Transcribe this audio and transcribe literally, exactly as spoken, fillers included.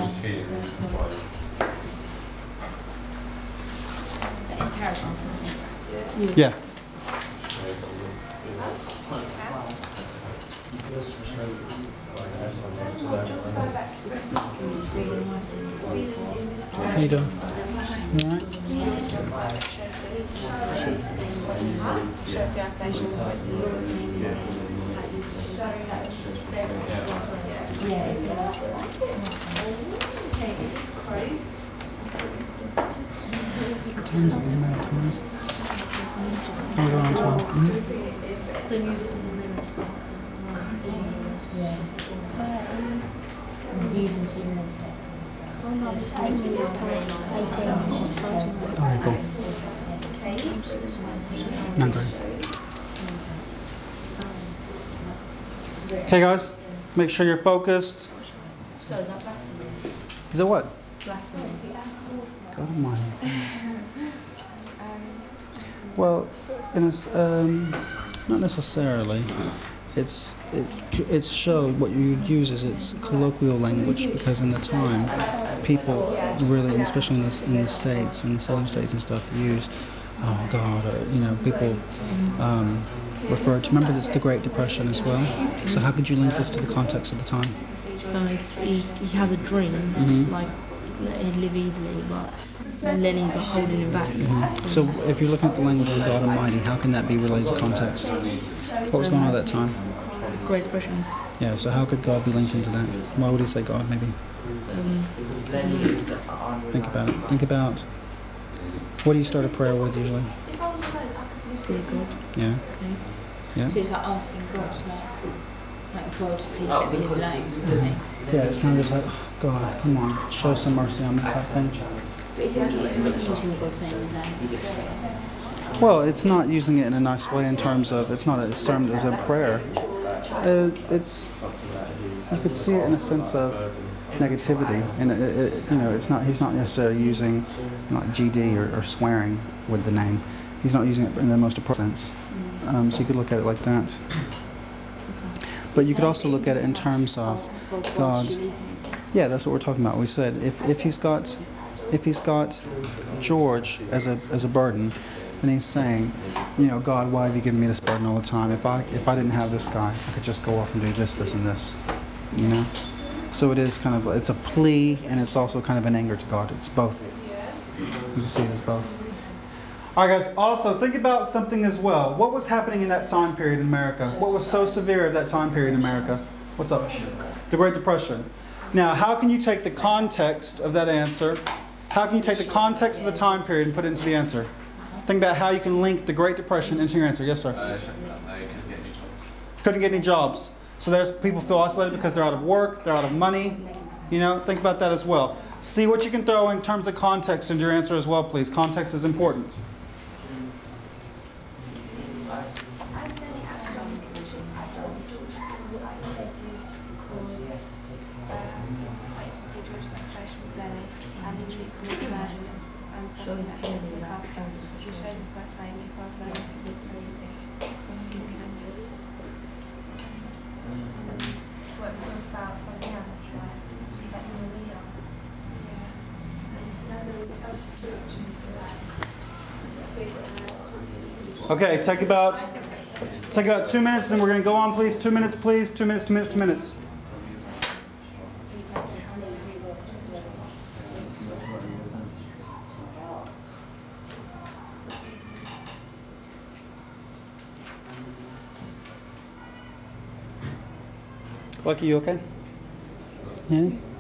just feeling this body. It's paragon, isn't it? Yeah. How you doing? You alright? Shows the isolation points and uses What time is it? These marathons? Oh, they're on time. Mm-hmm. Alright, cool. nine thirty. Okay, guys, make sure you're focused. So is that blasphemy? Is it what? Blasphemy. God almighty. Well, in a s um, not necessarily. It's it it's showed what you would use is its colloquial language, because in the time, people really, especially in the in the states, in the southern states and stuff, used oh God, or, you know, people um, referred to. Remember, it's the Great Depression as well. So how could you link this to the context of the time? Uh, he, he has a dream, Mm-hmm. like that he'd live easily, but and then he's like holding him back. Mm-hmm. So if you're looking at the language of God Almighty, how can that be related to context? What was going on at that time? Great Depression. Yeah, so how could God be linked into that? Why would he say God, maybe? Um, Think about it. Think about, what do you start a prayer with usually? dear God. Yeah? Yeah? So it's like asking God, like, like God, please let me live alone, isn't it? Yeah, it's kind of just like, oh, God, come on, show some mercy on me type thing. But it's not, it's not using God's name in vain. Well, it's not using it in a nice way in terms of, it's not a sermon as a prayer. Uh, it's, you could see it in a sense of negativity, and it, it, you know, it's not, he's not necessarily using like G D or, or swearing with the name. He's not using it in the most appropriate sense. Um, so you could look at it like that. But you could also look at it in terms of God. Yeah, that's what we're talking about. We said if, if he's got if he's got George as a as a burden, then he's saying, you know, God, why have you given me this burden all the time? If I if I didn't have this guy, I could just go off and do this, this, and this. You know? So it is kind of, it's a plea, and it's also kind of an anger to God. It's both. You can see it as both. All right, guys. Also, think about something as well. What was happening in that time period in America? What was so severe of that time period in America? What's up? The Great Depression. Now, how can you take the context of that answer? How can you take the context of the time period and put it into the answer? Think about how you can link the Great Depression into your answer. Yes, sir. Uh, they couldn't get any jobs. Couldn't get any jobs. So there's people feel isolated because they're out of work, they're out of money. You know, think about that as well. See what you can throw in terms of context into your answer as well, please. Context is important. Okay, take about take about two minutes, then we're going to go on, please. Two minutes, please. Two minutes, two minutes, two minutes. Lucky, you okay? Yeah?